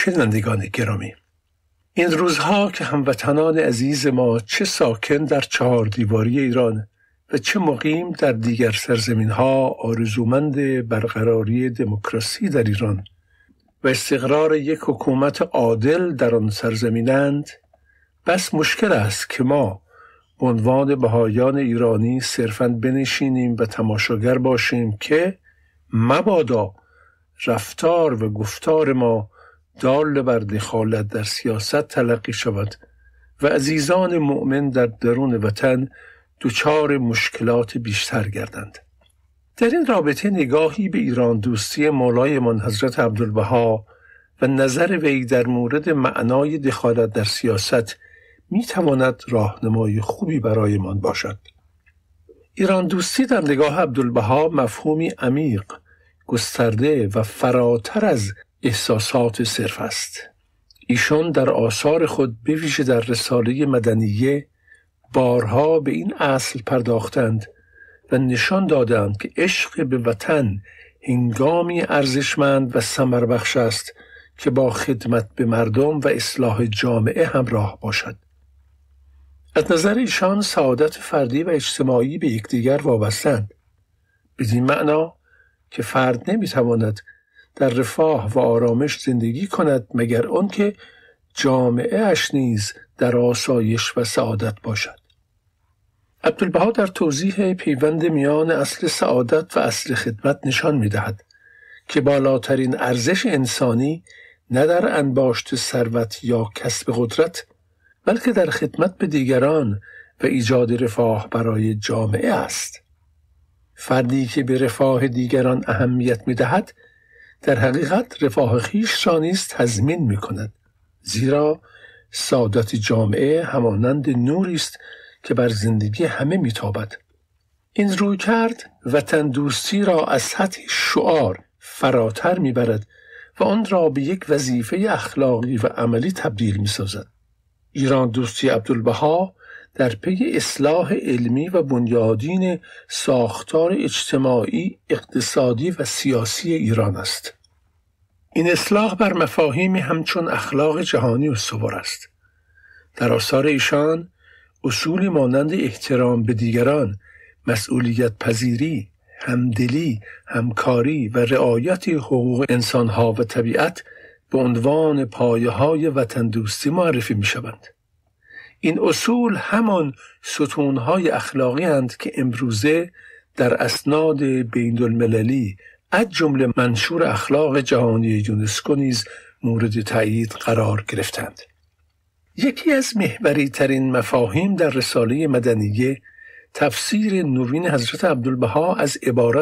شنوندگان گرامی، این روزها که هموطنان عزیز ما چه ساکن در چهار دیواری ایران و چه مقیم در دیگر سرزمین‌ها آرزومند برقراری دموکراسی در ایران و استقرار یک حکومت عادل در آن سرزمینند، بس مشکل است که ما به عنوان بهائیان ایرانی صرفاً بنشینیم و تماشاگر باشیم که مبادا رفتار و گفتار ما دال بر دخالت در سیاست تلقی شود و عزیزان مؤمن در درون وطن دچار مشکلات بیشتر گردند. در این رابطه نگاهی به ایران دوستی مولایمان حضرت عبدالبها و نظر وی در مورد معنای دخالت در سیاست می تواند راهنمای خوبی برایمان باشد. ایران دوستی در نگاه عبدالبها مفهومی عمیق، گسترده و فراتر از احساسات صرف است. ایشان در آثار خود به ویژه در رساله مدنیه بارها به این اصل پرداختند و نشان دادند که عشق به وطن هنگامی ارزشمند و ثمربخش است که با خدمت به مردم و اصلاح جامعه همراه باشد. از نظر ایشان سعادت فردی و اجتماعی به یکدیگر وابستند، بدین معنا که فرد نمیتواند در رفاه و آرامش زندگی کند مگر آنکه جامعه اش نیز در آسایش و سعادت باشد. عبدالبها در توضیح پیوند میان اصل سعادت و اصل خدمت نشان می‌دهد که بالاترین ارزش انسانی نه در انباشت ثروت یا کسب قدرت، بلکه در خدمت به دیگران و ایجاد رفاه برای جامعه است. فردی که به رفاه دیگران اهمیت می‌دهد در حقیقت رفاه خویش را نیز تضمین می‌کند، زیرا سعادت جامعه همانند نوری است که بر زندگی همه میتابد. این رویکرد وطن دوستی را از سطح شعار فراتر میبرد و آن را به یک وظیفه اخلاقی و عملی تبدیل میسازد. ایران دوستی عبدالبها در پی اصلاح علمی و بنیادین ساختار اجتماعی، اقتصادی و سیاسی ایران است. این اصلاح بر مفاهیمی همچون اخلاق جهانی استوار است. در آثار ایشان اصولی مانند احترام به دیگران، مسئولیت پذیری، همدلی، همکاری و رعایت حقوق انسانها و طبیعت به عنوان پایه‌های وطن دوستی معرفی می شوند. این اصول همان ستونهای اخلاقی اند که امروزه در اسناد بین‌المللی از جمله منشور اخلاق جهانی یونسکو نیز مورد تأیید قرار گرفتند. یکی از محوری ترین مفاهیم در رساله مدنیه تفسیر نوین حضرت عبدالبها از عبارت